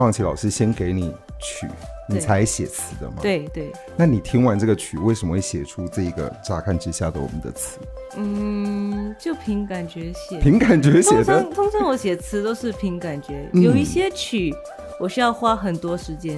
放琪老师先给你曲，你才写词的吗？ 对对。 那你听完这个曲，为什么会写出这一个乍看之下的我们的词？ 就凭感觉写。 凭感觉写的。 通常我写词都是凭感觉，有一些曲我需要花很多时间